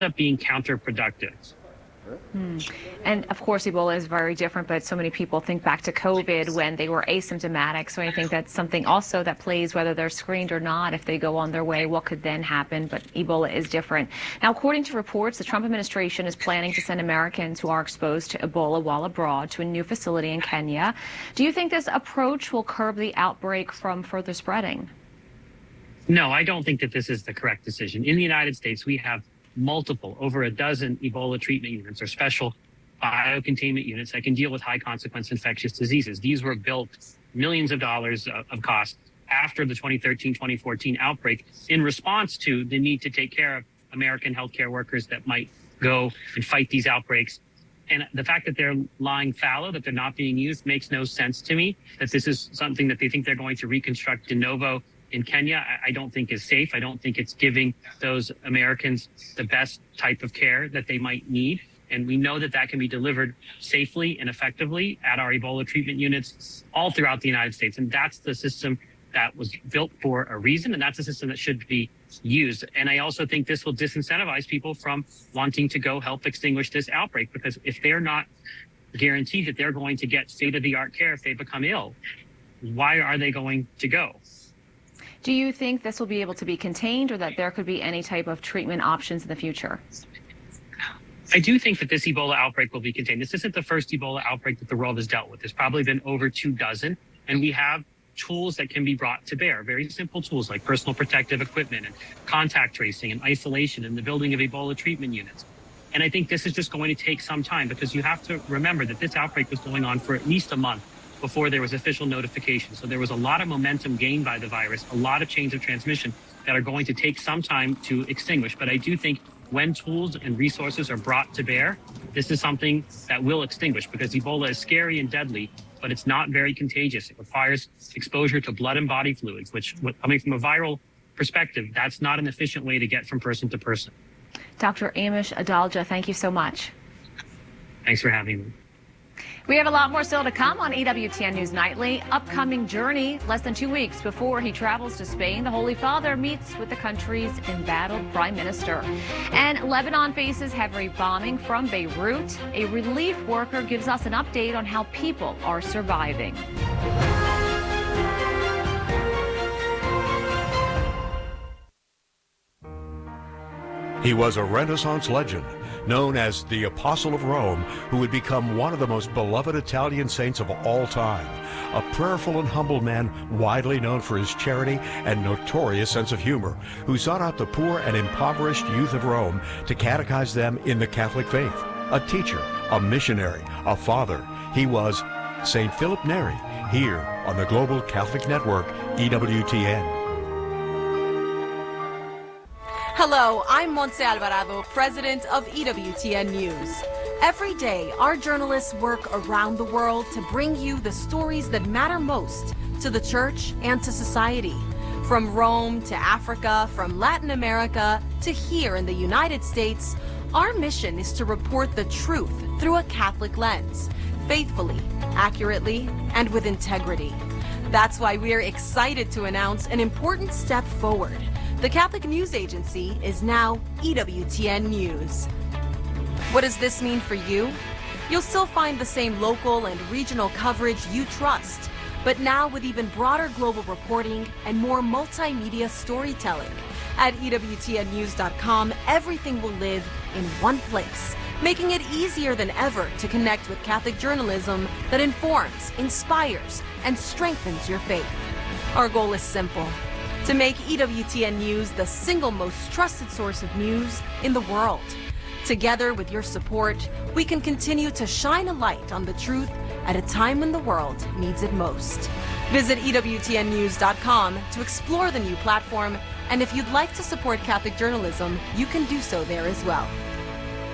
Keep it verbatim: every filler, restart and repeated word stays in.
up being counterproductive. Hmm. And of course, Ebola is very different, but so many people think back to COVID when they were asymptomatic. So I think that's something also that plays, whether they're screened or not, if they go on their way, what could then happen. But Ebola is different. Now, according to reports, the Trump administration is planning to send Americans who are exposed to Ebola while abroad to a new facility in Kenya. Do you think this approach will curb the outbreak from further spreading? No, I don't think that this is the correct decision. In the United States, we have multiple, over a dozen Ebola treatment units or special biocontainment units that can deal with high consequence infectious diseases. These were built millions of dollars of cost after the twenty thirteen twenty fourteen outbreak in response to the need to take care of American healthcare workers that might go and fight these outbreaks. And the fact that they're lying fallow, that they're not being used, makes no sense to me. That this is something that they think they're going to reconstruct de novo in Kenya, I don't think is safe. I don't think it's giving those Americans the best type of care that they might need. And we know that that can be delivered safely and effectively at our Ebola treatment units all throughout the United States. And that's the system that was built for a reason, and that's a system that should be used. And I also think this will disincentivize people from wanting to go help extinguish this outbreak, because if they're not guaranteed that they're going to get state-of-the-art care if they become ill, why are they going to go? Do you think this will be able to be contained, or that there could be any type of treatment options in the future? I do think that this Ebola outbreak will be contained. This isn't the first Ebola outbreak that the world has dealt with. There's probably been over two dozen, and we have tools that can be brought to bear, very simple tools like personal protective equipment and contact tracing and isolation and the building of Ebola treatment units. And I think this is just going to take some time, because you have to remember that this outbreak was going on for at least a month before there was official notification. So there was a lot of momentum gained by the virus, a lot of chains of transmission that are going to take some time to extinguish. But I do think when tools and resources are brought to bear, this is something that will extinguish, because Ebola is scary and deadly, but it's not very contagious. It requires exposure to blood and body fluids, which, coming from a viral perspective, that's not an efficient way to get from person to person. Doctor Amish Adalja, thank you so much. Thanks for having me. We have a lot more still to come on E W T N News Nightly. Upcoming journey, less than two weeks before he travels to Spain, the Holy Father meets with the country's embattled prime minister. And Lebanon faces heavy bombing from Beirut. A relief worker gives us an update on how people are surviving. He was a Renaissance legend, known as the Apostle of Rome, who would become one of the most beloved Italian saints of all time. A prayerful and humble man, widely known for his charity and notorious sense of humor, who sought out the poor and impoverished youth of Rome to catechize them in the Catholic faith. A teacher, a missionary, a father, he was Saint Philip Neri, here on the Global Catholic Network, E W T N. Hello, I'm Montse Alvarado, president of E W T N News. Every day, our journalists work around the world to bring you the stories that matter most to the church and to society. From Rome to Africa, from Latin America to here in the United States, our mission is to report the truth through a Catholic lens, faithfully, accurately, and with integrity. That's why we're excited to announce an important step forward. The Catholic News Agency is now E W T N News. What does this mean for you? You'll still find the same local and regional coverage you trust, but now with even broader global reporting and more multimedia storytelling. At E W T N news dot com, everything will live in one place, making it easier than ever to connect with Catholic journalism that informs, inspires, and strengthens your faith. Our goal is simple: to make E W T N News the single most trusted source of news in the world. Together with your support, we can continue to shine a light on the truth at a time when the world needs it most. Visit E W T N news dot com to explore the new platform, and if you'd like to support Catholic journalism, you can do so there as well.